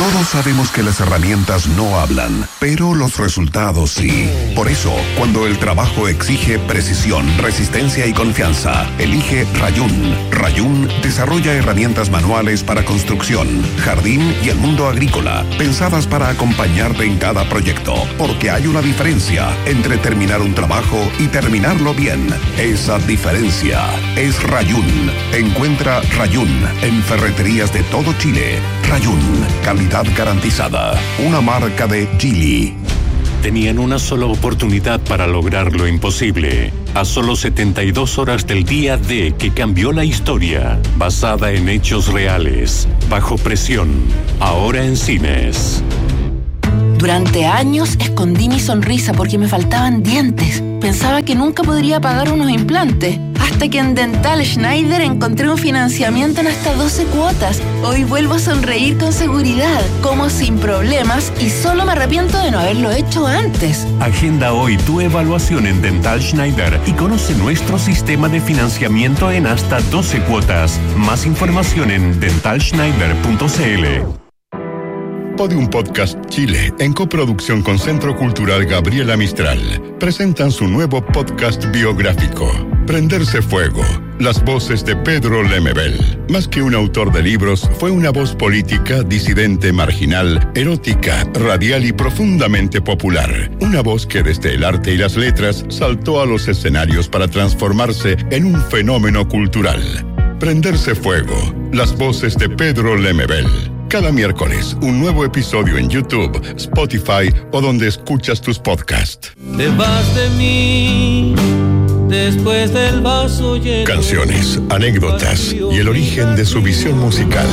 Todos sabemos que las herramientas no hablan, pero los resultados sí. Por eso, cuando el trabajo exige precisión, resistencia y confianza, elige Rayun. Rayun desarrolla herramientas manuales para construcción, jardín y el mundo agrícola, pensadas para acompañarte en cada proyecto, porque hay una diferencia entre terminar un trabajo y terminarlo bien. Esa diferencia es Rayun. Encuentra Rayun en ferreterías de todo Chile. Rayun, calidad garantizada. Una marca de Geely. Tenían una sola oportunidad para lograr lo imposible. A solo 72 horas del día D que cambió la historia, basada en hechos reales, bajo presión, ahora en cines. Durante años escondí mi sonrisa porque me faltaban dientes. Pensaba que nunca podría pagar unos implantes. Hasta que en Dental Schneider encontré un financiamiento en hasta 12 cuotas. Hoy vuelvo a sonreír con seguridad, como sin problemas, y solo me arrepiento de no haberlo hecho antes. Agenda hoy tu evaluación en Dental Schneider y conoce nuestro sistema de financiamiento en hasta 12 cuotas. Más información en dentalschneider.cl. Podium Podcast Chile, en coproducción con Centro Cultural Gabriela Mistral, presentan su nuevo podcast biográfico, Prenderse Fuego, las voces de Pedro Lemebel. Más que un autor de libros, fue una voz política, disidente, marginal, erótica, radial y profundamente popular. Una voz que desde el arte y las letras saltó a los escenarios para transformarse en un fenómeno cultural. Prenderse Fuego, las voces de Pedro Lemebel. Cada miércoles, un nuevo episodio en YouTube, Spotify o donde escuchas tus podcasts. Te vas de mí después del vaso lleno. Canciones, anécdotas y el origen de su visión musical.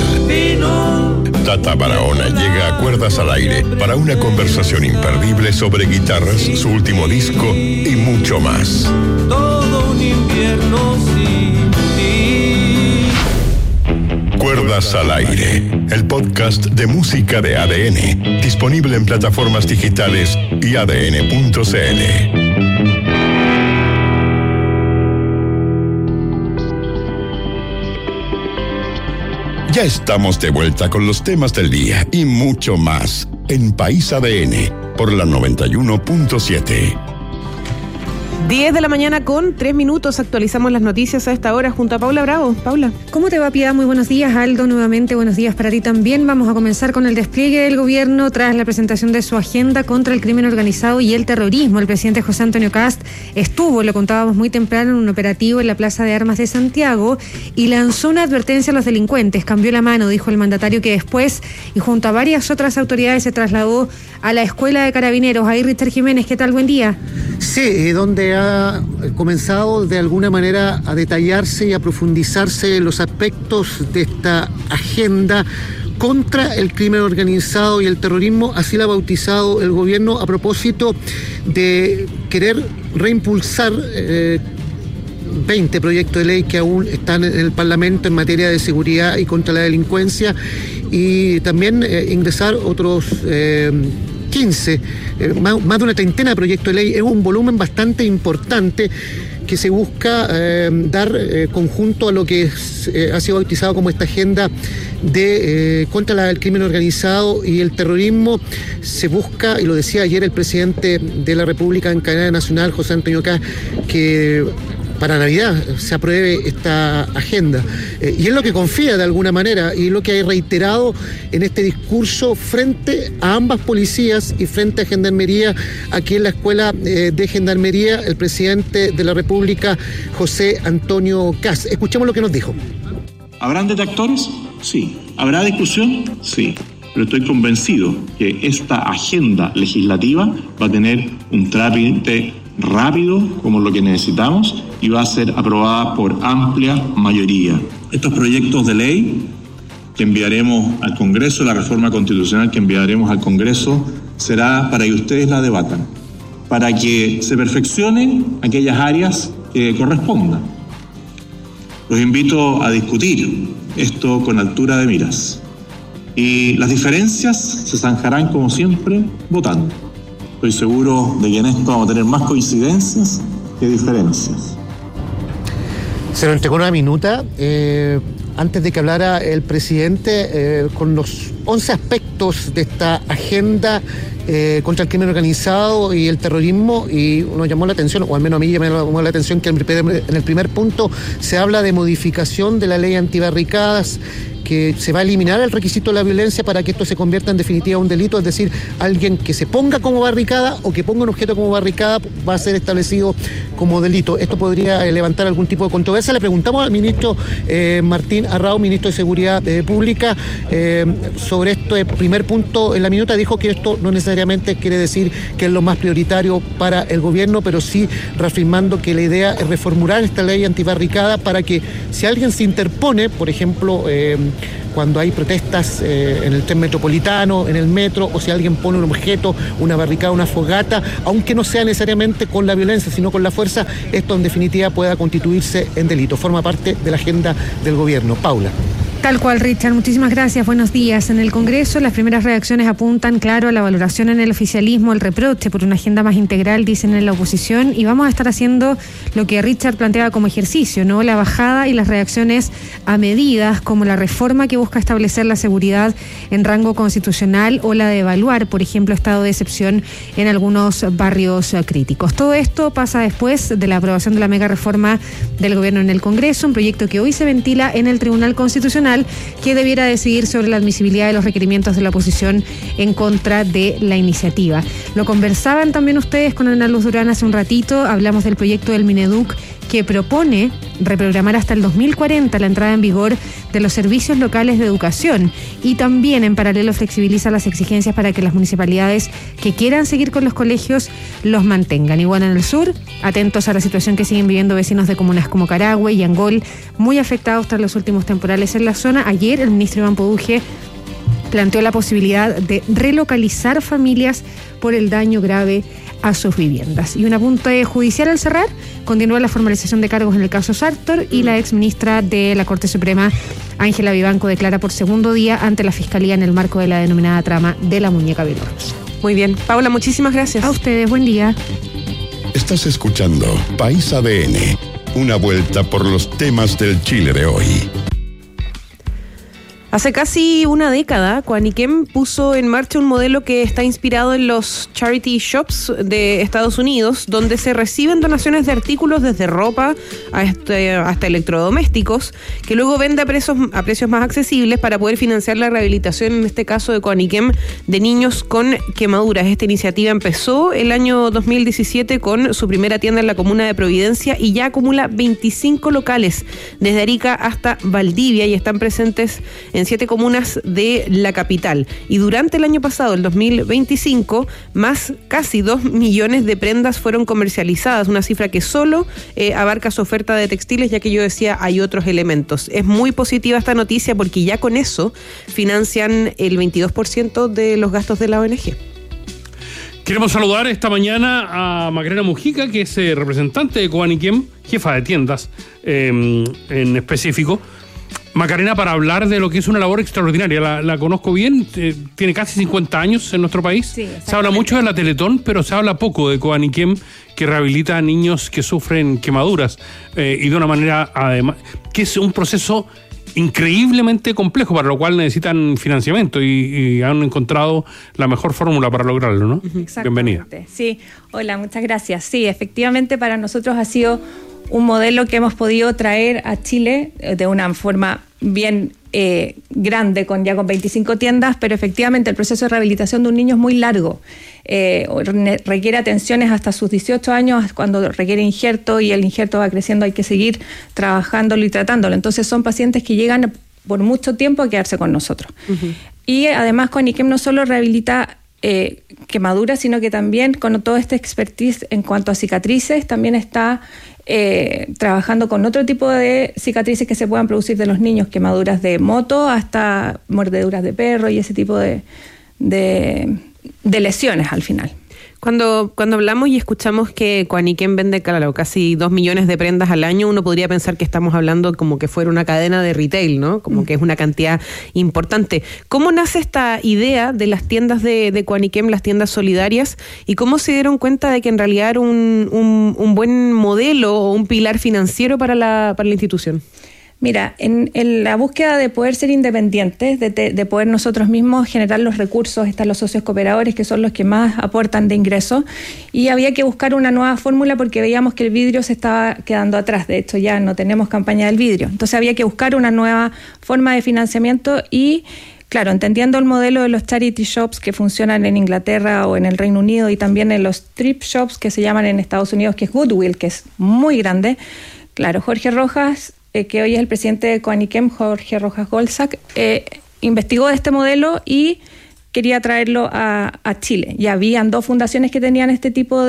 Tata Barahona llega a Cuerdas al Aire para una conversación imperdible sobre guitarras, su último disco y mucho más. Todo un invierno sin ti. Cuerdas al Aire, el podcast de música de ADN, disponible en plataformas digitales y adn.cl. Ya estamos de vuelta con los temas del día y mucho más en País ADN por la 91.7. 10 de la mañana con 3 minutos, actualizamos las noticias a esta hora junto a Paula Bravo. Paula. ¿Cómo te va, Piedad? Muy buenos días, Aldo, nuevamente buenos días para ti también. Vamos a comenzar con el despliegue del gobierno tras la presentación de su agenda contra el crimen organizado y el terrorismo. El presidente José Antonio Kast estuvo, lo contábamos muy temprano, en un operativo en la Plaza de Armas de Santiago y lanzó una advertencia a los delincuentes. Cambió la mano, dijo el mandatario, que después, y junto a varias otras autoridades, se trasladó a la Escuela de Carabineros. Ahí Richard Jiménez, ¿qué tal? Buen día. Sí, donde ha comenzado de alguna manera a detallarse y a profundizarse los aspectos de esta agenda contra el crimen organizado y el terrorismo, así la ha bautizado el gobierno a propósito de querer reimpulsar 20 proyectos de ley que aún están en el Parlamento en materia de seguridad y contra la delincuencia, y también ingresar otros 15, más de una treintena de proyectos de ley. Es un volumen bastante importante que se busca dar conjunto a lo que ha sido bautizado como esta agenda de contra el crimen organizado y el terrorismo. Se busca, y lo decía ayer el presidente de la República en cadena nacional, José Antonio Kast, que para Navidad se apruebe esta agenda. Y es lo que confía de alguna manera, y lo que ha reiterado en este discurso frente a ambas policías y frente a Gendarmería, aquí en la Escuela de Gendarmería, el presidente de la República, José Antonio Kast. Escuchemos lo que nos dijo. ¿Habrán detractores? Sí. ¿Habrá discusión? Sí. Pero estoy convencido que esta agenda legislativa va a tener un trámite rápido, como lo que necesitamos, y va a ser aprobada por amplia mayoría. Estos proyectos de ley que enviaremos al Congreso, la reforma constitucional que enviaremos al Congreso, será para que ustedes la debatan, para que se perfeccionen aquellas áreas que correspondan. Los invito a discutir esto con altura de miras, y las diferencias se zanjarán, como siempre, votando. Estoy seguro de que en esto vamos a tener más coincidencias que diferencias. Se nos entregó una minuta antes de que hablara el presidente con los 11 aspectos de esta agenda contra el crimen organizado y el terrorismo, y nos llamó la atención, o al menos a mí me llamó la atención, que en el primer punto se habla de modificación de la ley antibarricadas, que se va a eliminar el requisito de la violencia para que esto se convierta en definitiva un delito, es decir, alguien que se ponga como barricada o que ponga un objeto como barricada va a ser establecido como delito. Esto podría levantar algún tipo de controversia. Le preguntamos al ministro Martín Arrau, ministro de Seguridad Pública, sobre este primer punto en la minuta. Dijo que esto no necesariamente quiere decir que es lo más prioritario para el gobierno, pero sí reafirmando que la idea es reformular esta ley antibarricada para que si alguien se interpone, por ejemplo, cuando hay protestas en el tren metropolitano, en el metro, o si alguien pone un objeto, una barricada, una fogata, aunque no sea necesariamente con la violencia, sino con la fuerza, esto en definitiva pueda constituirse en delito. Forma parte de la agenda del gobierno. Paula. Tal cual, Richard. Muchísimas gracias. Buenos días. En el Congreso, las primeras reacciones apuntan, claro, a la valoración en el oficialismo, el reproche por una agenda más integral, dicen en la oposición, y vamos a estar haciendo lo que Richard planteaba como ejercicio, ¿no? La bajada y las reacciones a medidas como la reforma que busca establecer la seguridad en rango constitucional o la de evaluar, por ejemplo, estado de excepción en algunos barrios críticos. Todo esto pasa después de la aprobación de la mega reforma del gobierno en el Congreso, un proyecto que hoy se ventila en el Tribunal Constitucional, que debiera decidir sobre la admisibilidad de los requerimientos de la oposición en contra de la iniciativa. Lo conversaban también ustedes con Ana Luz Durán hace un ratito. Hablamos del proyecto del Mineduc, que propone reprogramar hasta el 2040 la entrada en vigor de los servicios locales de educación, y también en paralelo flexibiliza las exigencias para que las municipalidades que quieran seguir con los colegios los mantengan. Igual en el sur, atentos a la situación que siguen viviendo vecinos de comunas como Carahue y Angol, muy afectados tras los últimos temporales en la zona. Ayer el ministro Iván Poduje planteó la posibilidad de relocalizar familias por el daño grave a sus viviendas. Y un apunte judicial al cerrar: continúa la formalización de cargos en el caso Sartor, y la exministra de la Corte Suprema, Ángela Vivanco, declara por segundo día ante la Fiscalía en el marco de la denominada trama de la muñeca Belorcha. Muy bien. Paula, muchísimas gracias. A ustedes, buen día. Estás escuchando País ADN, una vuelta por los temas del Chile de hoy. Hace casi una década, Coaniquem puso en marcha un modelo que está inspirado en los charity shops de Estados Unidos, donde se reciben donaciones de artículos desde ropa hasta electrodomésticos, que luego vende a precios más accesibles para poder financiar la rehabilitación, en este caso de Coaniquem, de niños con quemaduras. Esta iniciativa empezó el año 2017 con su primera tienda en la comuna de Providencia y ya acumula 25 locales, desde Arica hasta Valdivia, y están presentes en 7 comunas de la capital. Y durante el año pasado, el 2025, casi 2 millones de prendas fueron comercializadas, una cifra que solo abarca su oferta de textiles, ya que yo decía hay otros elementos. Es muy positiva esta noticia porque ya con eso financian el 22% de los gastos de la ONG. Queremos saludar esta mañana a Macarena Mujica, que es representante de Coaniquem, jefa de tiendas en específico. Macarena, para hablar de lo que es una labor extraordinaria. La conozco bien, tiene casi 50 años en nuestro país. Sí, se habla mucho de la Teletón, pero se habla poco de Coaniquem, que rehabilita a niños que sufren quemaduras, y de una manera, además, que es un proceso increíblemente complejo, para lo cual necesitan financiamiento y han encontrado la mejor fórmula para lograrlo, ¿no? Bienvenida. Sí, hola, muchas gracias. Sí, efectivamente para nosotros ha sido un modelo que hemos podido traer a Chile de una forma bien grande, con 25 tiendas, pero efectivamente el proceso de rehabilitación de un niño es muy largo. Requiere atenciones hasta sus 18 años, cuando requiere injerto, y el injerto va creciendo, hay que seguir trabajándolo y tratándolo. Entonces son pacientes que llegan por mucho tiempo a quedarse con nosotros. Uh-huh. Y además Coaniquem no solo rehabilita quemaduras, sino que también con toda esta expertise en cuanto a cicatrices, también está trabajando con otro tipo de cicatrices que se puedan producir de los niños, quemaduras de moto hasta mordeduras de perro y ese tipo de lesiones al final. Cuando hablamos y escuchamos que Coaniquem vende, claro, casi 2 millones de prendas al año, uno podría pensar que estamos hablando como que fuera una cadena de retail, ¿no? Como que es una cantidad importante. ¿Cómo nace esta idea de las tiendas de Coaniquem, las tiendas solidarias, y cómo se dieron cuenta de que en realidad era un buen modelo o un pilar financiero para la institución? Mira, en la búsqueda de poder ser independientes, de poder nosotros mismos generar los recursos, están los socios cooperadores, que son los que más aportan de ingresos, y había que buscar una nueva fórmula porque veíamos que el vidrio se estaba quedando atrás. De hecho, ya no tenemos campaña del vidrio. Entonces había que buscar una nueva forma de financiamiento y, claro, entendiendo el modelo de los charity shops que funcionan en Inglaterra o en el Reino Unido y también en los thrift shops que se llaman en Estados Unidos, que es Goodwill, que es muy grande. Claro, Jorge Rojas, que hoy es el presidente de Coaniquem, Jorge Rojas Golsac, investigó de este modelo y quería traerlo a Chile. Ya habían 2 fundaciones que tenían este tipo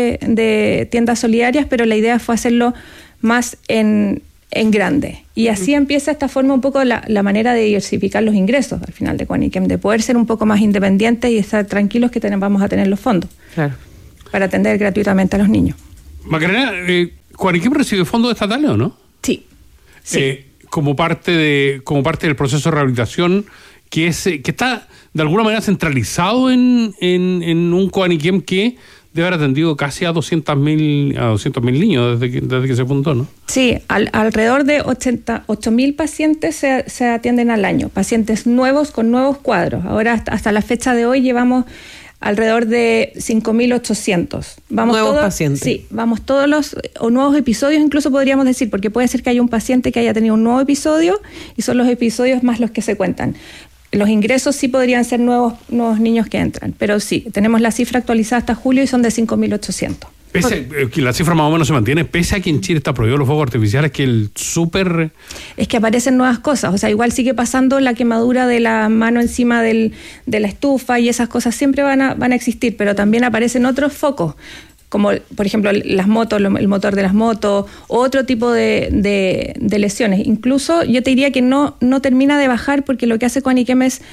de tiendas solidarias, pero la idea fue hacerlo más en grande. Y así empieza esta forma un poco la manera de diversificar los ingresos al final de Coaniquem, de poder ser un poco más independientes y estar tranquilos que vamos a tener los fondos para atender gratuitamente a los niños. Macarena, ¿Coaniquem recibe fondos estatales o no? Sí. Sí. Como parte del proceso de rehabilitación que está de alguna manera centralizado en un Coaniquem que debe haber atendido casi a 200.000 niños desde que se fundó, ¿no? Sí, alrededor de 8.000 pacientes se atienden al año, pacientes nuevos con nuevos cuadros. Ahora hasta la fecha de hoy llevamos alrededor de 5.800. Nuevos pacientes. Sí, vamos todos o nuevos episodios, incluso podríamos decir, porque puede ser que haya un paciente que haya tenido un nuevo episodio y son los episodios más los que se cuentan. Los ingresos sí podrían ser nuevos niños que entran, pero sí, tenemos la cifra actualizada hasta julio y son de 5.800. La cifra más o menos se mantiene, pese a que en Chile está prohibido los fuegos artificiales, que el súper... Es que aparecen nuevas cosas, o sea, igual sigue pasando la quemadura de la mano encima de la estufa y esas cosas siempre van a existir, pero también aparecen otros focos, como por ejemplo las motos, el motor de las motos, o otro tipo de lesiones. Incluso yo te diría que no termina de bajar porque lo que hace Coaniquem es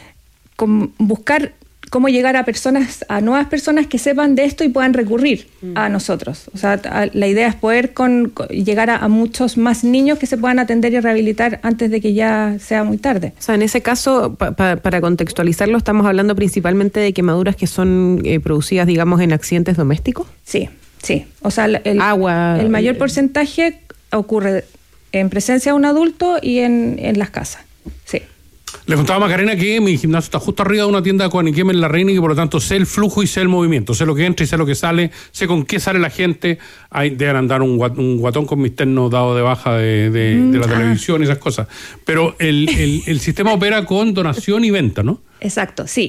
buscar cómo llegar a nuevas personas que sepan de esto y puedan recurrir a nosotros. O sea, la idea es poder llegar a muchos más niños que se puedan atender y rehabilitar antes de que ya sea muy tarde. O sea, en ese caso, para contextualizarlo, estamos hablando principalmente de quemaduras que son producidas, digamos, en accidentes domésticos. Sí. O sea, el mayor porcentaje ocurre en presencia de un adulto y en las casas. Sí. Le contaba a Macarena que mi gimnasio está justo arriba de una tienda de Coaniquem en La Reina y que por lo tanto sé el flujo y sé el movimiento, sé lo que entra y sé lo que sale, sé con qué sale la gente. Deben andar un guatón con mis ternos dados de baja de la televisión y esas cosas. Pero el sistema opera con donación y venta, ¿no? Exacto, sí.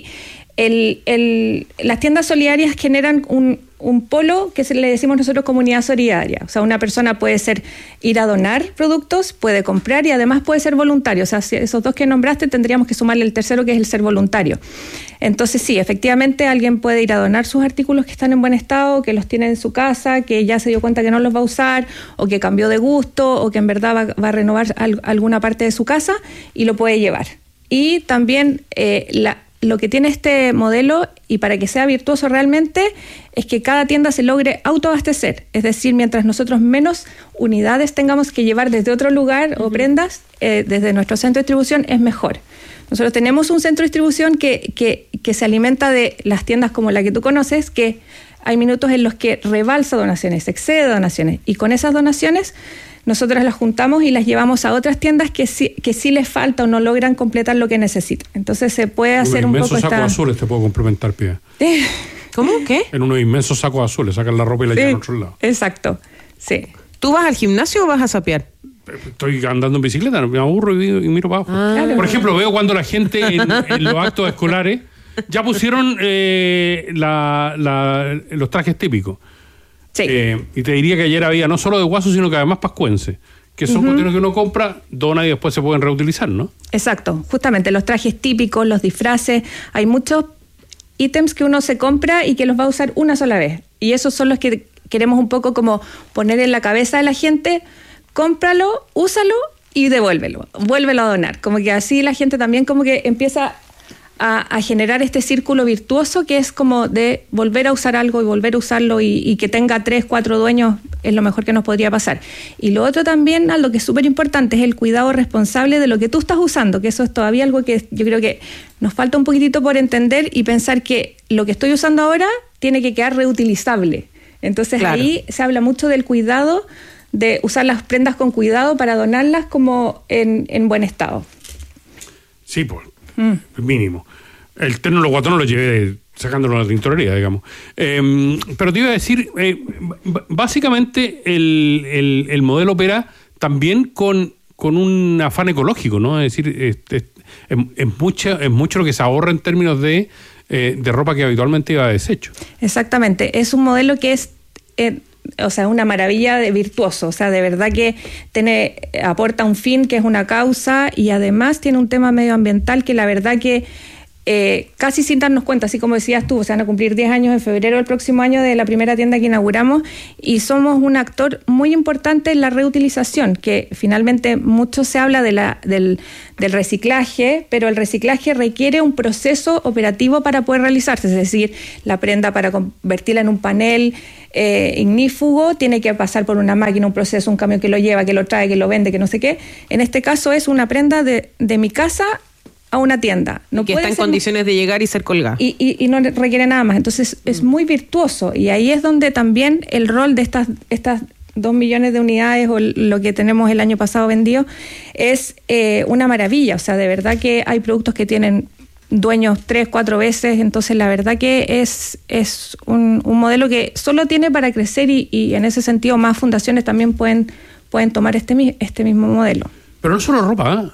Las tiendas solidarias generan un polo que le decimos nosotros comunidad solidaria. O sea, una persona puede ir a donar productos, puede comprar y además puede ser voluntario. O sea, esos 2 que nombraste tendríamos que sumarle el tercero, que es el ser voluntario. Entonces sí, efectivamente alguien puede ir a donar sus artículos que están en buen estado, que los tiene en su casa, que ya se dio cuenta que no los va a usar, o que cambió de gusto, o que en verdad va a renovar alguna parte de su casa y lo puede llevar. Y también lo que tiene este modelo, y para que sea virtuoso realmente, es que cada tienda se logre autoabastecer. Es decir, mientras nosotros menos unidades tengamos que llevar desde otro lugar o prendas, desde nuestro centro de distribución es mejor. Nosotros tenemos un centro de distribución que se alimenta de las tiendas como la que tú conoces, que hay minutos en los que rebalsa donaciones, excede donaciones, y con esas donaciones nosotros las juntamos y las llevamos a otras tiendas que sí les falta o no logran completar lo que necesitan. Entonces se puede hacer un poco esta... En unos inmensos sacos azules te puedo complementar, Pia. ¿Cómo? ¿Qué? En unos inmensos sacos azules, sacan la ropa y la llevan a otro lado. Exacto, sí. ¿Tú vas al gimnasio o vas a sapear? Estoy andando en bicicleta, me aburro y miro para abajo. Claro. Por ejemplo, veo cuando la gente en los actos escolares ya pusieron los trajes típicos. Sí. Y te diría que ayer había no solo de guaso, sino que además pascuense, que son cuestiones que uno compra, dona y después se pueden reutilizar, ¿no? Exacto, justamente los trajes típicos, los disfraces, hay muchos ítems que uno se compra y que los va a usar una sola vez. Y esos son los que queremos un poco como poner en la cabeza de la gente: cómpralo, úsalo y devuélvelo, vuélvelo a donar. Como que así la gente también como que empieza a generar este círculo virtuoso que es como de volver a usar algo y volver a usarlo y que tenga 3, 4 dueños es lo mejor que nos podría pasar. Y lo otro también, algo que es súper importante, es el cuidado responsable de lo que tú estás usando, que eso es todavía algo que yo creo que nos falta un poquitito por entender y pensar que lo que estoy usando ahora tiene que quedar reutilizable. Entonces claro, ahí se habla mucho del cuidado de usar las prendas con cuidado para donarlas como en buen estado. Sí, pues, mínimo. El terno los guatones lo llevé sacándolo a la tintorería, digamos. Pero te iba a decir, básicamente el modelo opera también con un afán ecológico, ¿no? Es decir, es mucho lo que se ahorra en términos de ropa que habitualmente iba a desecho. Exactamente. Es un modelo que es una maravilla de virtuoso. O sea, de verdad que aporta un fin que es una causa y además tiene un tema medioambiental que la verdad que casi sin darnos cuenta, así como decías tú, se van a cumplir 10 años en febrero del próximo año de la primera tienda que inauguramos y somos un actor muy importante en la reutilización, que finalmente mucho se habla del reciclaje, pero el reciclaje requiere un proceso operativo para poder realizarse, es decir, la prenda para convertirla en un panel ignífugo tiene que pasar por una máquina, un proceso, un camión que lo lleva, que lo trae, que lo vende, que no sé qué. En este caso es una prenda de mi casa a una tienda. No que está en condiciones de llegar y ser colgada. Y no requiere nada más. Entonces es muy virtuoso y ahí es donde también el rol de estas 2 millones de unidades o lo que tenemos el año pasado vendido es una maravilla. O sea, de verdad que hay productos que tienen dueños 3-4 veces, entonces la verdad que es un modelo que solo tiene para crecer y en ese sentido más fundaciones también pueden tomar este mismo modelo. Pero no solo ropa,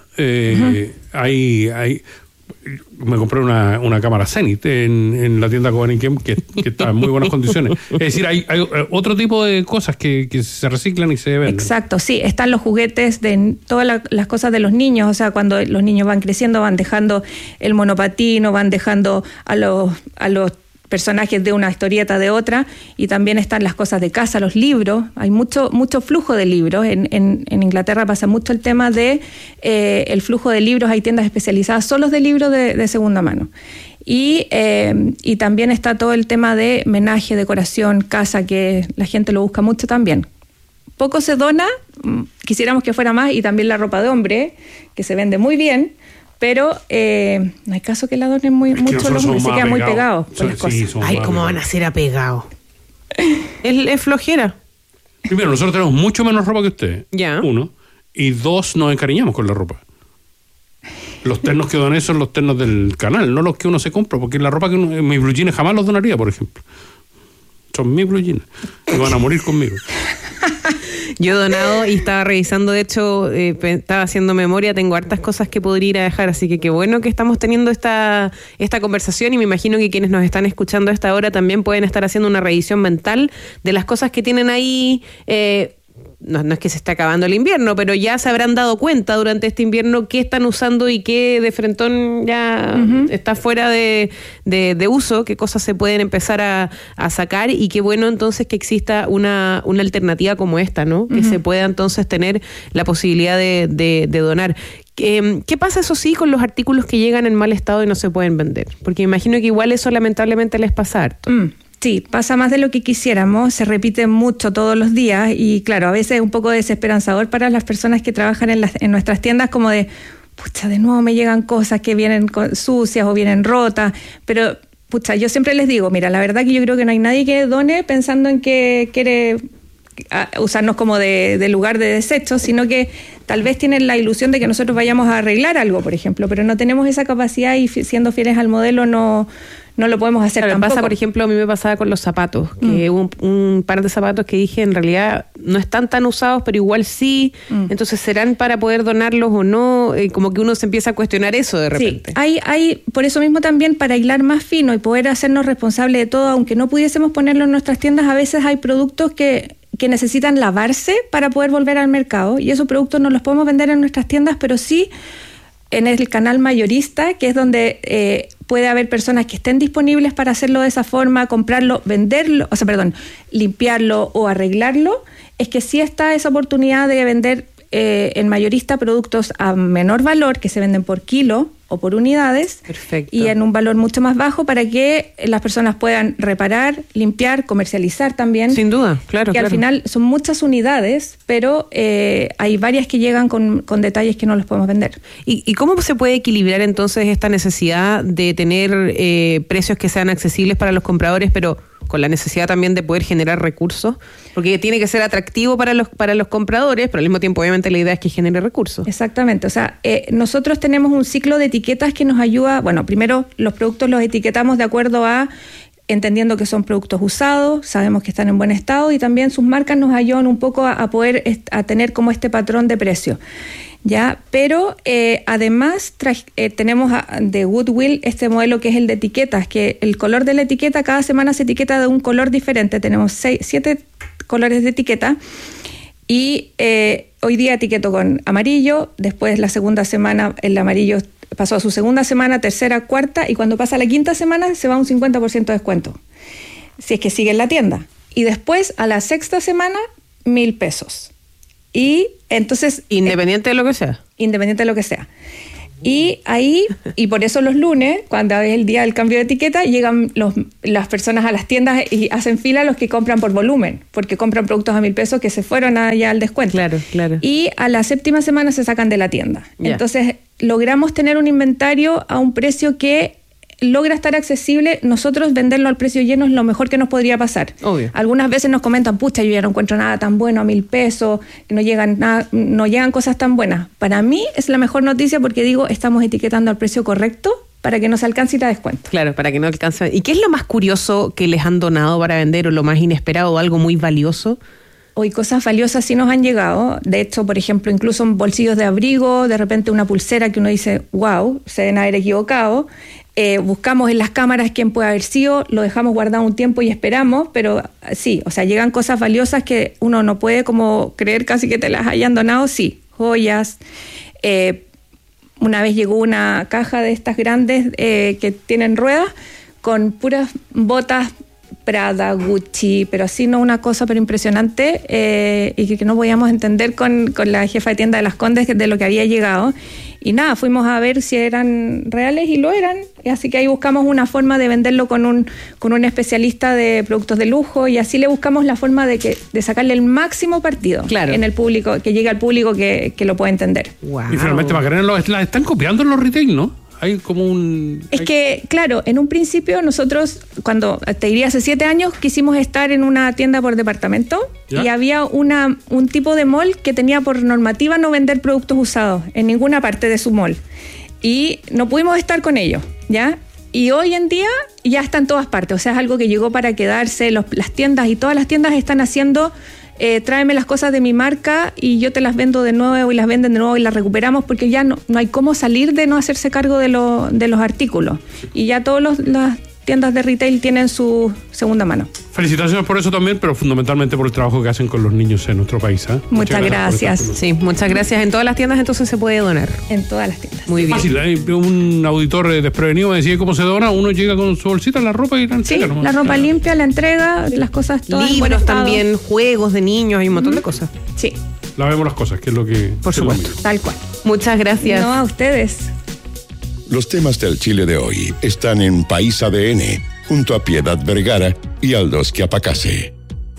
me compré una cámara Zenith en la tienda Coaniquem que está en muy buenas condiciones. Es decir, hay otro tipo de cosas que se reciclan y se venden. Exacto, sí, están los juguetes de todas las cosas de los niños, o sea, cuando los niños van creciendo van dejando el monopatín o van dejando a los personajes de una historieta de otra, y también están las cosas de casa, los libros, hay mucho flujo de libros, en Inglaterra pasa mucho el tema de el flujo de libros, hay tiendas especializadas solos de libros de segunda mano. Y también está todo el tema de menaje, decoración, casa, que la gente lo busca mucho también. Poco se dona, quisiéramos que fuera más, y también la ropa de hombre, que se vende muy bien, pero no hay caso que la donen mucho los hombres, se quedan muy pegados por las cosas. Ay, ¿cómo van a ser apegados? Es flojera. Primero, nosotros tenemos mucho menos ropa que ustedes. Ya. 1. Y 2, nos encariñamos con la ropa. Los ternos que doné son los ternos del canal, no los que uno se compra, porque la ropa que mis blue jeans jamás los donaría, por ejemplo. Son mis blue jeans. Y van a morir conmigo. Yo he donado y estaba revisando, de hecho, estaba haciendo memoria, tengo hartas cosas que podría ir a dejar, así que qué bueno que estamos teniendo esta conversación, y me imagino que quienes nos están escuchando a esta hora también pueden estar haciendo una revisión mental de las cosas que tienen ahí. No es que se esté acabando el invierno, pero ya se habrán dado cuenta durante este invierno qué están usando y qué de frentón ya está fuera de uso, qué cosas se pueden empezar a sacar, y qué bueno entonces que exista una alternativa como esta, ¿no? Que se pueda entonces tener la posibilidad de donar. ¿Qué pasa, eso sí, con los artículos que llegan en mal estado y no se pueden vender? Porque me imagino que igual eso lamentablemente les pasa harto. Sí, pasa más de lo que quisiéramos, se repite mucho todos los días y claro, a veces es un poco desesperanzador para las personas que trabajan en nuestras tiendas, como de, pucha, de nuevo me llegan cosas que vienen sucias o vienen rotas, pero pucha, yo siempre les digo, mira, la verdad que yo creo que no hay nadie que done pensando en que quiere usarnos como de lugar de desecho, sino que tal vez tienen la ilusión de que nosotros vayamos a arreglar algo, por ejemplo, pero no tenemos esa capacidad y siendo fieles al modelo no lo podemos hacer tampoco. Pasa, por ejemplo, a mí me pasaba con los zapatos, que un par de zapatos que dije en realidad no están tan usados, pero igual sí, entonces ¿serán para poder donarlos o no? Como que uno se empieza a cuestionar eso de repente. Sí, hay por eso mismo también, para hilar más fino y poder hacernos responsables de todo, aunque no pudiésemos ponerlo en nuestras tiendas, a veces hay productos que necesitan lavarse para poder volver al mercado, y esos productos no los podemos vender en nuestras tiendas, pero sí en el canal mayorista, que es donde puede haber personas que estén disponibles para hacerlo de esa forma, comprarlo, venderlo, limpiarlo o arreglarlo, es que sí está esa oportunidad de vender en mayorista productos a menor valor, que se venden por kilo o por unidades. Perfecto. Y en un valor mucho más bajo, para que las personas puedan reparar, limpiar, comercializar también. Sin duda, claro. Que al final son muchas unidades, pero hay varias que llegan con detalles que no los podemos vender. ¿Y cómo se puede equilibrar entonces esta necesidad de tener precios que sean accesibles para los compradores, pero con la necesidad también de poder generar recursos, porque tiene que ser atractivo para los compradores, pero al mismo tiempo obviamente la idea es que genere recursos. Exactamente, o sea, nosotros tenemos un ciclo de etiquetas que nos ayuda, bueno, primero los productos los etiquetamos de acuerdo a, entendiendo que son productos usados, sabemos que están en buen estado y también sus marcas nos ayudan un poco a poder a tener como este patrón de precio. Ya, pero además tenemos de Goodwill este modelo que es el de etiquetas, que el color de la etiqueta cada semana se etiqueta de un color diferente. Tenemos 7 colores de etiqueta y hoy día etiqueto con amarillo, después la segunda semana el amarillo pasó a su segunda semana, tercera, cuarta, y cuando pasa la quinta semana se va un 50% de descuento, si es que sigue en la tienda. Y después a la sexta semana, 1,000 pesos. Y entonces... Independiente de lo que sea. Independiente de lo que sea. Y ahí, y por eso los lunes, cuando es el día del cambio de etiqueta, llegan las personas a las tiendas y hacen fila los que compran por volumen, porque compran productos a 1,000 pesos que se fueron allá al descuento. Claro, claro. Y a la séptima semana se sacan de la tienda. Yeah. Entonces, logramos tener un inventario a un precio que logra estar accesible. Nosotros venderlo al precio lleno es lo mejor que nos podría pasar. Obvio. Algunas veces nos comentan, pucha, yo ya no encuentro nada tan bueno a 1,000 pesos, que no llegan cosas tan buenas. Para mí es la mejor noticia porque digo, estamos etiquetando al precio correcto para que nos alcance y la descuento. Claro, para que no alcance. ¿Y qué es lo más curioso que les han donado para vender o lo más inesperado o algo muy valioso? Hoy cosas valiosas sí nos han llegado. De hecho, por ejemplo, incluso bolsillos de abrigo, de repente una pulsera que uno dice, wow, se deben haber equivocado. Buscamos en las cámaras quién puede haber sido, lo dejamos guardado un tiempo y esperamos, pero sí, o sea, llegan cosas valiosas que uno no puede como creer casi que te las hayan donado, sí, joyas. Una vez llegó una caja de estas grandes que tienen ruedas con puras botas Prada, Gucci, pero así no una cosa pero impresionante y que no podíamos entender con la jefa de tienda de Las Condes de lo que había llegado. Y nada, fuimos a ver si eran reales y lo eran. Y así que ahí buscamos una forma de venderlo con un especialista de productos de lujo y así le buscamos la forma de sacarle el máximo partido en el público, que llegue al público que lo pueda entender. Wow. Y finalmente, Macarena, la están copiando en los retail, ¿no? Hay como Es que, claro, en un principio nosotros, cuando te diría hace 7 años, quisimos estar en una tienda por departamento. ¿Ya? Y había un tipo de mall que tenía por normativa no vender productos usados en ninguna parte de su mall. Y no pudimos estar con ellos, ¿ya? Y hoy en día ya está en todas partes, o sea, es algo que llegó para quedarse. Las tiendas y todas las tiendas están haciendo... tráeme las cosas de mi marca y yo te las vendo de nuevo y las venden de nuevo y las recuperamos porque ya no hay cómo salir de no hacerse cargo de los artículos y ya todas las tiendas de retail tienen su segunda mano. Felicitaciones por eso también, pero fundamentalmente por el trabajo que hacen con los niños en nuestro país. Muchas gracias. Sí, muchas gracias. En todas las tiendas entonces se puede donar. En todas las tiendas. Muy bien. Fácil, un auditor desprevenido me decía cómo se dona, uno llega con su bolsita, la ropa y la entrega. Sí, la ropa limpia, la entrega, las cosas todas. Libros también, juegos de niños, hay un montón de cosas. Sí. Lavemos las cosas, que es lo que... Por supuesto. Tal cual. Muchas gracias. No, a ustedes. Los temas del Chile de hoy están en País ADN, junto a Piedad Vergara y Aldo Schiapacase.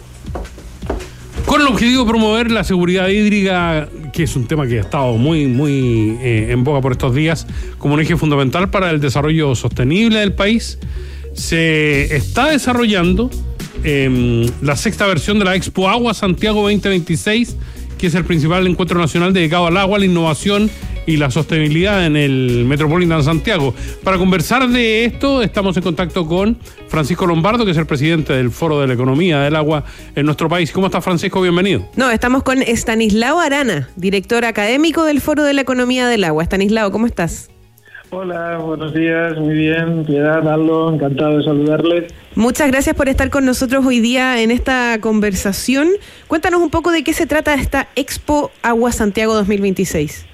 Con el objetivo de promover la seguridad hídrica, que es un tema que ha estado muy en boga por estos días, como un eje fundamental para el desarrollo sostenible del país, se está desarrollando la 6ª versión de la Expo Agua Santiago 2026, que es el principal encuentro nacional dedicado al agua, la innovación y la sostenibilidad en el Metropolitan Santiago. Para conversar de esto estamos en contacto con Francisco Lombardo, que es el presidente del Foro de la Economía del Agua en nuestro país. ¿Cómo está, Francisco? Bienvenido. No, estamos con Estanislao Arana, director académico del Foro de la Economía del Agua. Estanislao, ¿cómo estás? Hola, buenos días, muy bien. Piedad, Aldo, encantado de saludarles. Muchas gracias por estar con nosotros hoy día en esta conversación. Cuéntanos un poco de qué se trata esta Expo Agua Santiago 2026.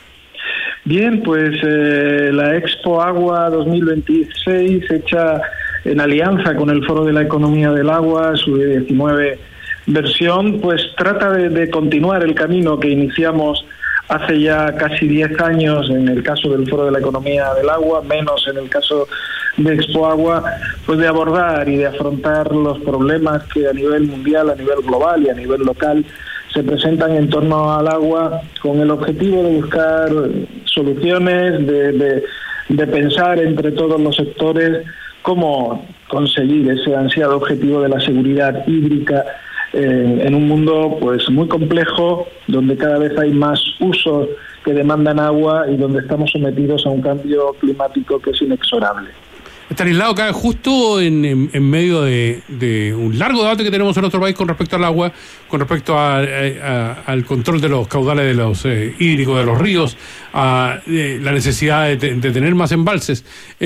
Bien, pues la Expo Agua 2026, hecha en alianza con el Foro de la Economía del Agua, su 19 versión, pues trata de continuar el camino que iniciamos hace ya casi 10 años en el caso del Foro de la Economía del Agua, menos en el caso de Expo Agua, pues de abordar y de afrontar los problemas que a nivel mundial, a nivel global y a nivel local se presentan en torno al agua, con el objetivo de buscar soluciones, de pensar entre todos los sectores cómo conseguir ese ansiado objetivo de la seguridad hídrica en un mundo pues muy complejo, donde cada vez hay más usos que demandan agua y donde estamos sometidos a un cambio climático que es inexorable. Estanislao, cae justo en medio de un largo debate que tenemos en nuestro país con respecto al agua, con respecto al control de los caudales de los hídricos de los ríos, a la necesidad de tener más embalses,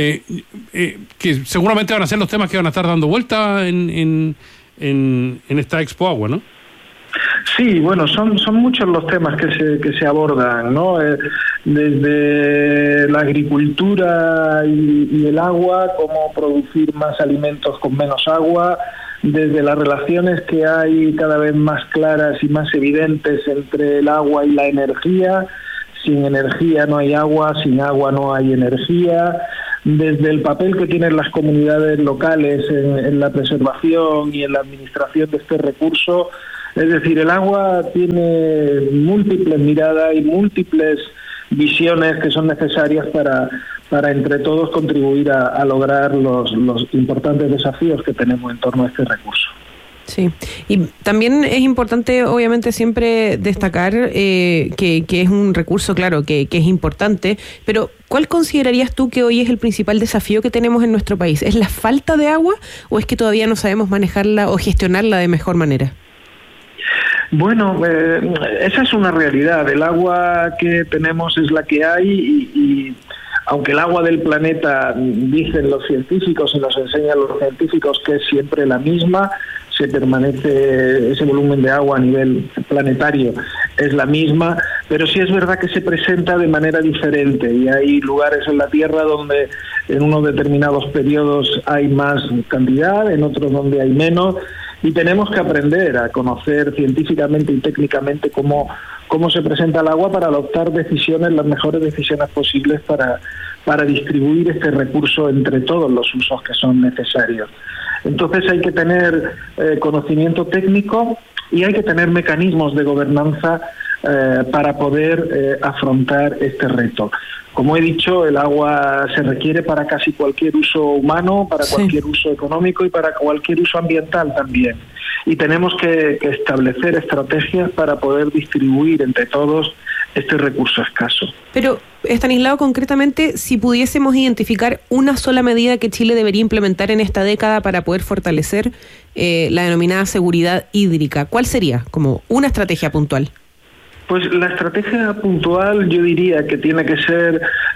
que seguramente van a ser los temas que van a estar dando vuelta en esta Expo Agua, ¿no? Sí, bueno, son muchos los temas que se abordan, ¿no? Desde la agricultura y el agua, cómo producir más alimentos con menos agua, desde las relaciones que hay cada vez más claras y más evidentes entre el agua y la energía. Sin energía no hay agua, sin agua no hay energía. Desde el papel que tienen las comunidades locales en la preservación y en la administración de este recurso. Es decir, el agua tiene múltiples miradas y múltiples visiones que son necesarias para entre todos contribuir a lograr los importantes desafíos que tenemos en torno a este recurso. Sí, y también es importante obviamente siempre destacar que es un recurso, claro, que es importante, pero ¿cuál considerarías tú que hoy es el principal desafío que tenemos en nuestro país? ¿Es la falta de agua o es que todavía no sabemos manejarla o gestionarla de mejor manera? Bueno, esa es una realidad. El agua que tenemos es la que hay y aunque el agua del planeta, dicen los científicos y nos enseñan los científicos que es siempre la misma, se permanece ese volumen de agua a nivel planetario, es la misma, pero sí es verdad que se presenta de manera diferente y hay lugares en la Tierra donde en unos determinados periodos hay más cantidad, en otros donde hay menos. Y tenemos que aprender a conocer científicamente y técnicamente cómo se presenta el agua para adoptar decisiones, las mejores decisiones posibles para distribuir este recurso entre todos los usos que son necesarios. Entonces hay que tener conocimiento técnico y hay que tener mecanismos de gobernanza para poder afrontar este reto. Como he dicho, el agua se requiere para casi cualquier uso humano, para cualquier uso económico y para cualquier uso ambiental también. Y tenemos que establecer estrategias para poder distribuir entre todos este recurso escaso. Pero, Estanislao, concretamente, si pudiésemos identificar una sola medida que Chile debería implementar en esta década para poder fortalecer la denominada seguridad hídrica, ¿cuál sería? Como una estrategia puntual. Pues la estrategia puntual yo diría que tiene que ser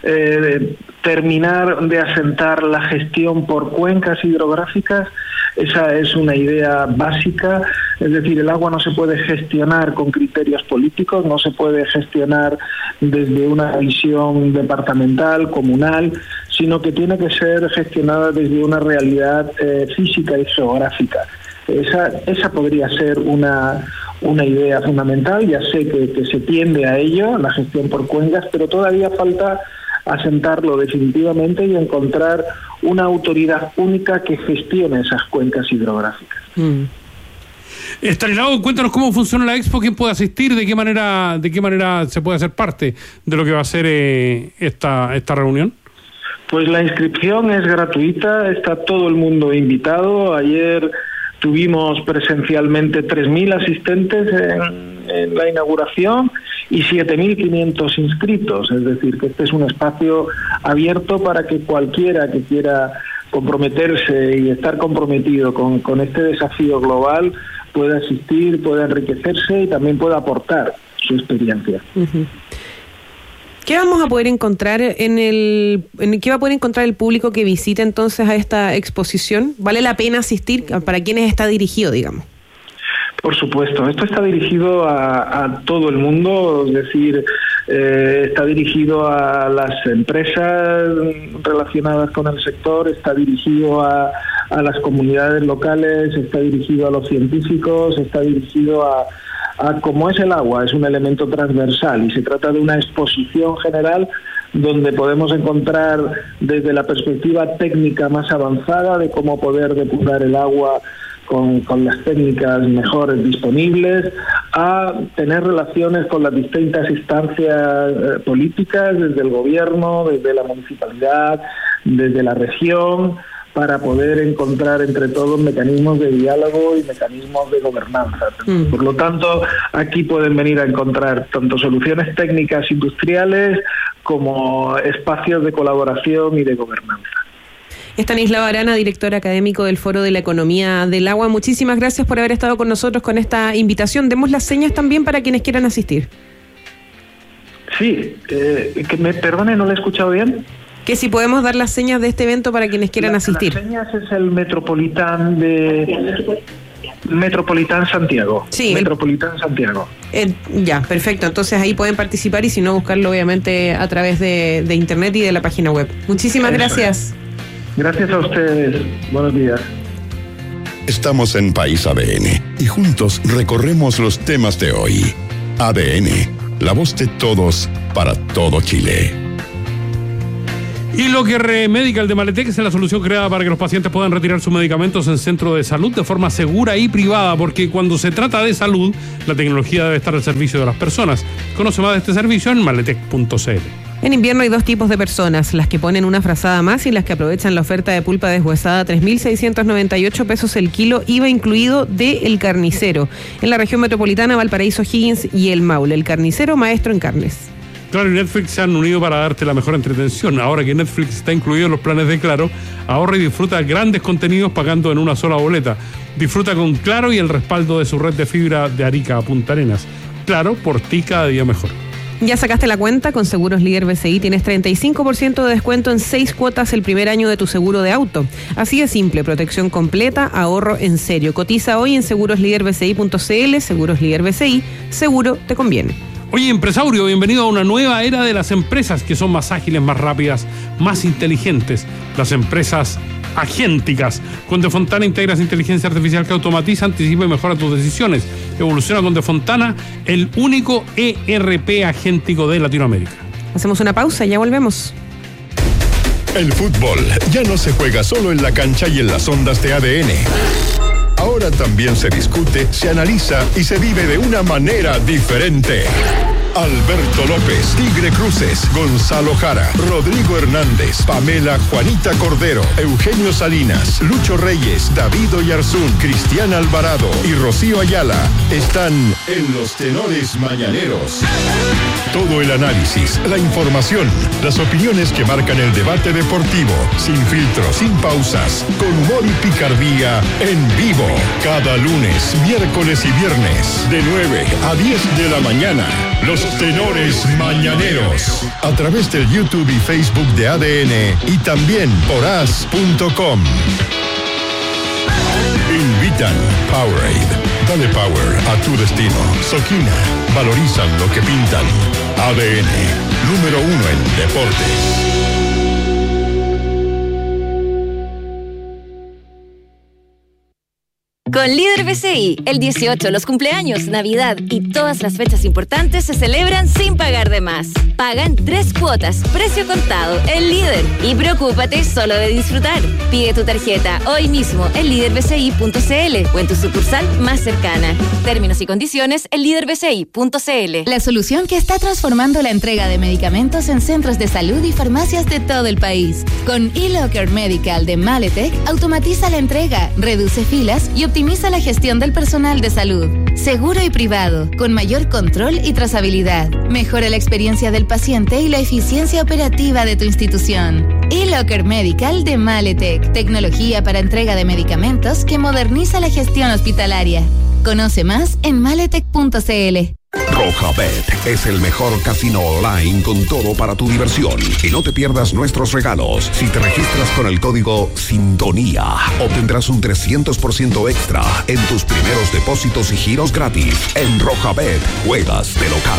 terminar de asentar la gestión por cuencas hidrográficas. Esa es una idea básica, es decir, el agua no se puede gestionar con criterios políticos, no se puede gestionar desde una visión departamental, comunal, sino que tiene que ser gestionada desde una realidad física y geográfica. Esa podría ser una idea fundamental. Ya sé que se tiende a ello, la gestión por cuencas, pero todavía falta asentarlo definitivamente y encontrar una autoridad única que gestione esas cuencas hidrográficas. Estanislao, cuéntanos cómo funciona la Expo, quién puede asistir, de qué manera se puede hacer parte de lo que va a ser esta reunión. Pues la inscripción es gratuita, está todo el mundo invitado. Ayer tuvimos presencialmente 3.000 asistentes en la inauguración y 7.500 inscritos, es decir, que este es un espacio abierto para que cualquiera que quiera comprometerse y estar comprometido con este desafío global pueda asistir, pueda enriquecerse y también pueda aportar su experiencia. Uh-huh. ¿Qué vamos a poder encontrar qué va a poder encontrar el público que visite entonces a esta exposición? ¿Vale la pena asistir? ¿Para quiénes está dirigido, digamos? Por supuesto, esto está dirigido a todo el mundo, es decir, está dirigido a las empresas relacionadas con el sector, está dirigido a las comunidades locales, está dirigido a los científicos, está dirigido a como es el agua, es un elemento transversal y se trata de una exposición general donde podemos encontrar desde la perspectiva técnica más avanzada de cómo poder depurar el agua con las técnicas mejores disponibles, a tener relaciones con las distintas instancias políticas, desde el gobierno, desde la municipalidad, desde la región, para poder encontrar entre todos mecanismos de diálogo y mecanismos de gobernanza. Por lo tanto, aquí pueden venir a encontrar tanto soluciones técnicas industriales como espacios de colaboración y de gobernanza. Estanislao Arana, director académico del Foro de la Economía del Agua, muchísimas gracias por haber estado con nosotros con esta invitación. Demos las señas también para quienes quieran asistir. Sí, que me perdone, no lo he escuchado bien. Que si podemos dar las señas de este evento para quienes quieran asistir. Las señas es el Metropolitán Santiago. Sí. Metropolitán Santiago. Ya, perfecto. Entonces ahí pueden participar y si no, buscarlo obviamente a través de internet y de la página web. Muchísimas gracias. Gracias a ustedes. Buenos días. Estamos en País ADN y juntos recorremos los temas de hoy. ADN, la voz de todos para todo Chile. Y lo que Remedical de Maletec es la solución creada para que los pacientes puedan retirar sus medicamentos en centro de salud de forma segura y privada, porque cuando se trata de salud, la tecnología debe estar al servicio de las personas. Conoce más de este servicio en maletec.cl. En invierno hay dos tipos de personas, las que ponen una frazada más y las que aprovechan la oferta de pulpa deshuesada, 3.698 pesos el kilo, IVA incluido de El Carnicero. En la región metropolitana, Valparaíso, Higgins y El Maule. El Carnicero, maestro en carnes. Claro y Netflix se han unido para darte la mejor entretención. Ahora que Netflix está incluido en los planes de Claro, ahorra y disfruta grandes contenidos pagando en una sola boleta. Disfruta con Claro y el respaldo de su red de fibra de Arica a Punta Arenas. Claro, por ti cada día mejor. ¿Ya sacaste la cuenta? Con Seguros Líder BCI tienes 35% de descuento en 6 cuotas el primer año de tu seguro de auto. Así de simple, protección completa, ahorro en serio. Cotiza hoy en segurosliderbci.cl. Seguros Líder BCI, seguro te conviene. Oye, empresario, bienvenido a una nueva era de las empresas que son más ágiles, más rápidas, más inteligentes. Las empresas agénticas. Con Defontana integras inteligencia artificial que automatiza, anticipa y mejora tus decisiones. Evoluciona con Defontana, el único ERP agéntico de Latinoamérica. Hacemos una pausa y ya volvemos. El fútbol ya no se juega solo en la cancha y en las ondas de ADN. Ahora también se discute, se analiza y se vive de una manera diferente. Alberto López, Tigre Cruces, Gonzalo Jara, Rodrigo Hernández, Pamela Juanita Cordero, Eugenio Salinas, Lucho Reyes, David Oyarzún, Cristian Alvarado y Rocío Ayala están en los Tenores Mañaneros. Todo el análisis, la información, las opiniones que marcan el debate deportivo, sin filtros, sin pausas, con humor y picardía, en vivo. Cada lunes, miércoles y viernes, de 9 a 10 de la mañana. Los Tenores Mañaneros, a través del YouTube y Facebook de ADN y también por as.com. Invitan Powerade. Dale power a tu destino. Soquina. Valorizan lo que pintan. ADN. Número 1 en deportes. Con Líder BCI, el 18, los cumpleaños, Navidad y todas las fechas importantes se celebran sin pagar de más. Paga en 3 cuotas, precio contado, el Líder. Y preocúpate solo de disfrutar. Pide tu tarjeta hoy mismo en liderbci.cl o en tu sucursal más cercana. Términos y condiciones en liderbci.cl. La solución que está transformando la entrega de medicamentos en centros de salud y farmacias de todo el país. Con eLocker Medical de Maletec, automatiza la entrega, reduce filas y optimiza la gestión del personal de salud. Seguro y privado, con mayor control y trazabilidad. Mejora la experiencia del paciente y la eficiencia operativa de tu institución. eLocker Medical de Maletec. Tecnología para entrega de medicamentos que moderniza la gestión hospitalaria. Conoce más en maletec.cl. Rojabet es el mejor casino online con todo para tu diversión. Y no te pierdas nuestros regalos. Si te registras con el código SINTONÍA, obtendrás un 300% extra en tus primeros depósitos y giros gratis. En Rojabet, juegas de local.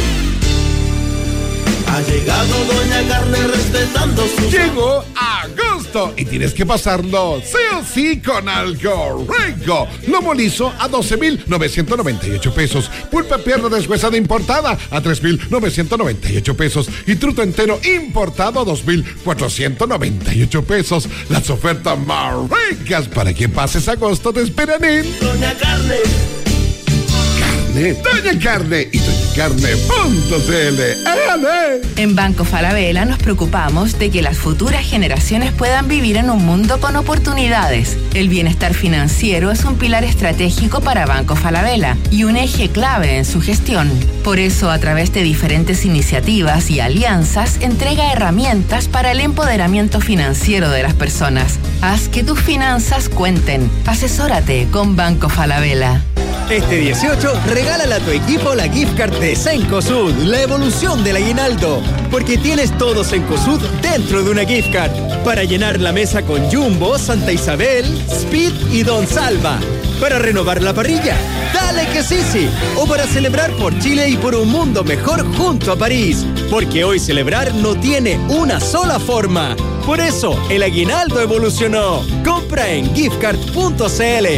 Ha llegado Doña Carne respetando su... Llegó agosto y tienes que pasarlo sí o sí con algo rico. Lomo liso a 12,998 pesos. Pulpa pierna deshuesada importada a 3,998 pesos. Y truto entero importado a 2,498 pesos. Las ofertas más ricas para que pases agosto te esperan en... Doña Carne. Carne, Doña Carne y doñacarne.cl. En Banco Falabella nos preocupamos de que las futuras generaciones puedan vivir en un mundo con oportunidades. El bienestar financiero es un pilar estratégico para Banco Falabella y un eje clave en su gestión. Por eso, a través de diferentes iniciativas y alianzas, entrega herramientas para el empoderamiento financiero de las personas. Haz que tus finanzas cuenten. Asesórate con Banco Falabella. Este 18, regálale a tu equipo la gift card de Cencosud, la evolución del aguinaldo. Porque tienes todo Cencosud dentro de una gift card. Para llenar la mesa con Jumbo, Santa Isabel, Speed y Don Salva. Para renovar la parrilla, dale que sí. O para celebrar por Chile y por un mundo mejor junto a París. Porque hoy celebrar no tiene una sola forma. Por eso, el aguinaldo evolucionó. Compra en giftcard.cl.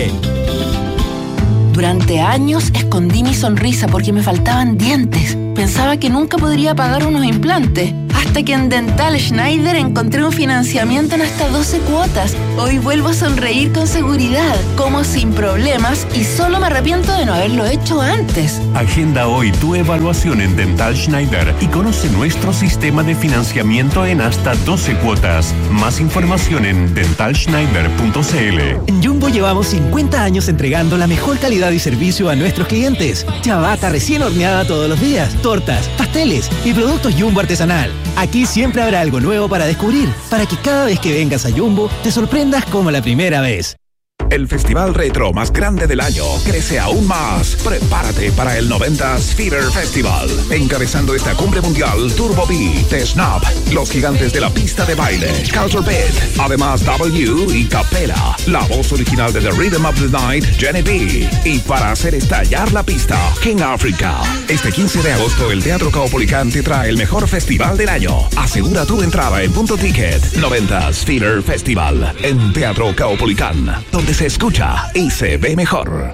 Durante años escondí mi sonrisa porque me faltaban dientes. Pensaba que nunca podría pagar unos implantes. Hasta que en Dental Schneider encontré un financiamiento en hasta 12 cuotas. Hoy vuelvo a sonreír con seguridad, como sin problemas, y solo me arrepiento de no haberlo hecho antes. Agenda hoy tu evaluación en Dental Schneider y conoce nuestro sistema de financiamiento en hasta 12 cuotas. Más información en dentalschneider.cl. En Jumbo llevamos 50 años entregando la mejor calidad y servicio a nuestros clientes. Ciabatta recién horneada todos los días, tortas, pasteles y productos Jumbo artesanal. Aquí siempre habrá algo nuevo para descubrir, para que cada vez que vengas a Jumbo te sorprendas como la primera vez. El festival retro más grande del año crece aún más. Prepárate para el 90s Fever Festival. Encabezando esta cumbre mundial, Turbo B, The Snap, los gigantes de la pista de baile, Culture Beat, además W y Capella, la voz original de The Rhythm of the Night, Jenny B. Y para hacer estallar la pista, King Africa. Este 15 de agosto, el Teatro Caupolicán te trae el mejor festival del año. Asegura tu entrada en Punto Ticket. 90s Fever Festival en Teatro Caupolicán, donde se escucha y se ve mejor.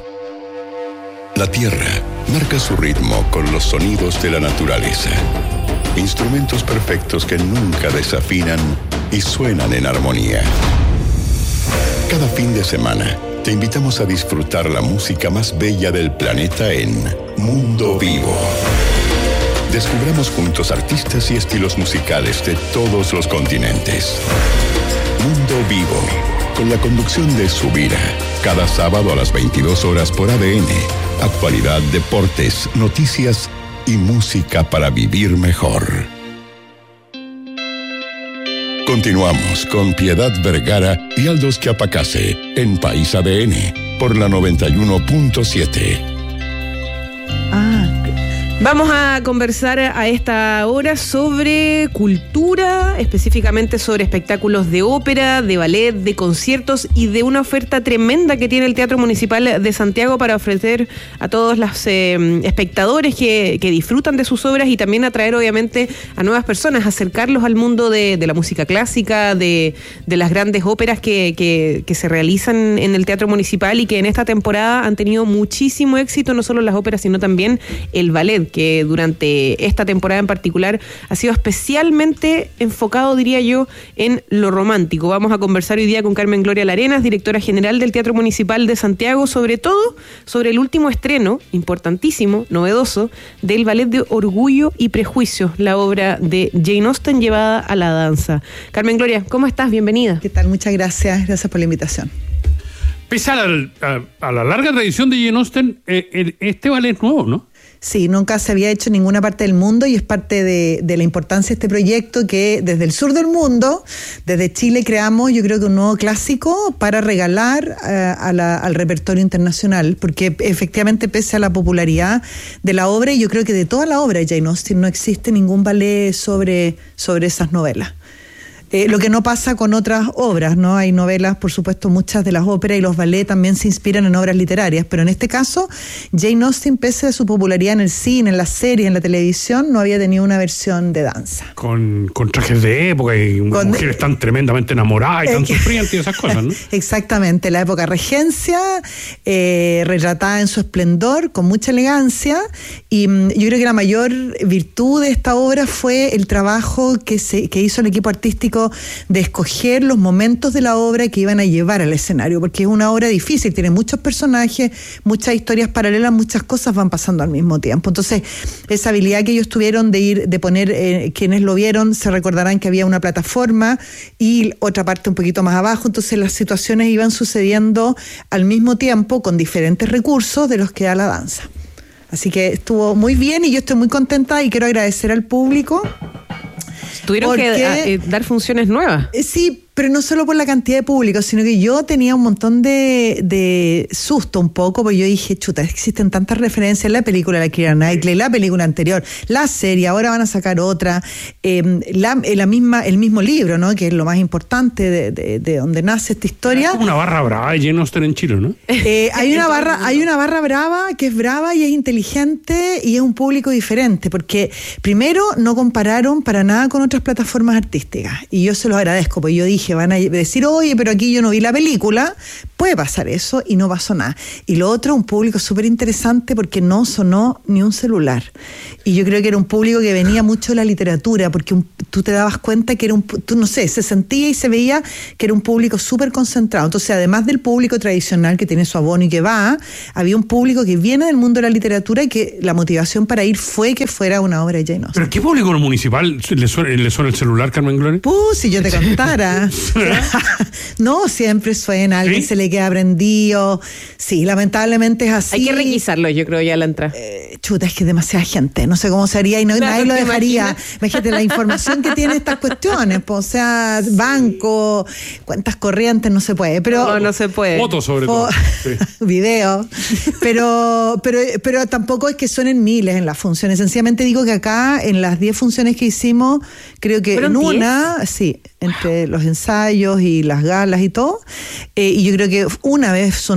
La tierra marca su ritmo con los sonidos de la naturaleza. Instrumentos perfectos que nunca desafinan y suenan en armonía. Cada fin de semana te invitamos a disfrutar la música más bella del planeta en Mundo Vivo. Descubramos juntos artistas y estilos musicales de todos los continentes. Mundo Vivo, con la conducción de Subira, cada sábado a las 22 horas por ADN. Actualidad, deportes, noticias y música para vivir mejor. Continuamos con Piedad Vergara y Aldous Chiapacase en País ADN por la 91.7. Vamos a conversar a esta hora sobre cultura, específicamente sobre espectáculos de ópera, de ballet, de conciertos y de una oferta tremenda que tiene el Teatro Municipal de Santiago para ofrecer a todos los espectadores que disfrutan de sus obras y también atraer obviamente a nuevas personas, acercarlos al mundo de la música clásica, de las grandes óperas que se realizan en el Teatro Municipal y que en esta temporada han tenido muchísimo éxito, no solo las óperas sino también el ballet, que durante esta temporada en particular ha sido especialmente enfocado, diría yo, en lo romántico. Vamos a conversar hoy día con Carmen Gloria Larenas, directora general del Teatro Municipal de Santiago, sobre todo sobre el último estreno, importantísimo, novedoso, del ballet de Orgullo y Prejuicio, la obra de Jane Austen llevada a la danza. Carmen Gloria, ¿cómo estás? Bienvenida. ¿Qué tal? Muchas gracias. Gracias por la invitación. Pese a la larga tradición de Jane Austen, este ballet es nuevo, ¿no? Sí, nunca se había hecho en ninguna parte del mundo y es parte de la importancia de este proyecto que desde el sur del mundo, desde Chile, creamos yo creo que un nuevo clásico para regalar al repertorio internacional, porque efectivamente pese a la popularidad de la obra, y yo creo que de toda la obra de Jane Austen no existe ningún ballet sobre esas novelas. Lo que no pasa con otras obras, ¿no? Hay novelas, por supuesto, muchas de las óperas y los ballets también se inspiran en obras literarias, pero en este caso, Jane Austen, pese a su popularidad en el cine, en las series, en la televisión, no había tenido una versión de danza. Con trajes de época y mujeres tan tremendamente enamoradas y tan sufrientes y esas cosas, ¿no? Exactamente, la época regencia, retratada en su esplendor, con mucha elegancia, y yo creo que la mayor virtud de esta obra fue el trabajo que hizo el equipo artístico artístico de escoger los momentos de la obra que iban a llevar al escenario, porque es una obra difícil, tiene muchos personajes, muchas historias paralelas, muchas cosas van pasando al mismo tiempo. Entonces, esa habilidad que ellos tuvieron de poner, quienes lo vieron se recordarán que había una plataforma y otra parte un poquito más abajo, entonces las situaciones iban sucediendo al mismo tiempo con diferentes recursos de los que da la danza. Así que estuvo muy bien y yo estoy muy contenta y quiero agradecer al público. Tuvieron que dar funciones nuevas. Sí, pero no solo por la cantidad de público, sino que yo tenía un montón de susto un poco, porque yo dije, chuta, existen tantas referencias en la película de Keira Knightley, la película anterior, la serie, ahora van a sacar otra, el mismo libro, ¿no? Que es lo más importante de donde nace esta historia. Es como una barra brava de Jane Austen en Chile, ¿no? Hay una barra brava que es brava y es inteligente y es un público diferente, porque primero no compararon para nada con otras plataformas artísticas, y yo se los agradezco, porque yo dije, van a decir, oye, pero aquí yo no vi la película, puede pasar eso, y no pasó nada. Y lo otro, un público súper interesante porque no sonó ni un celular. Y yo creo que era un público que venía mucho de la literatura, porque tú te dabas cuenta que era se sentía y se veía que era un público súper concentrado. Entonces, además del público tradicional que tiene su abono y que va, había un público que viene del mundo de la literatura y que la motivación para ir fue que fuera una obra de Jane Austen. ¿Pero qué público municipal le suena el celular, Carmen Gloria? Si yo te contara. No, siempre suena, alguien se le queda prendido. Sí, lamentablemente es así. Hay que requisarlo, yo creo, ya a la entrada. Chuta, es que es demasiada gente, no sé cómo se haría y nadie lo dejaría. Imagínate la información que tiene estas cuestiones, o sea, banco, cuentas corrientes, no se puede. Pero no se puede. Fotos sobre todo. Sí. Video. Pero tampoco es que suenen miles en las funciones. Sencillamente digo que acá, en las 10 funciones que hicimos, creo que en una, sí, entre los ensayos y las galas y todo, y yo creo que una vez